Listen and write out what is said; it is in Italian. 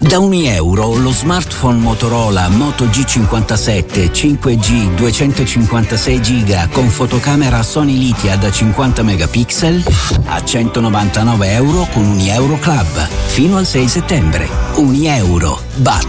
Da €1 lo smartphone Motorola Moto G57 5G 256 GB con fotocamera Sony Lithia da 50 megapixel a €199 con Unieuro Club fino al 6 settembre. Unieuro.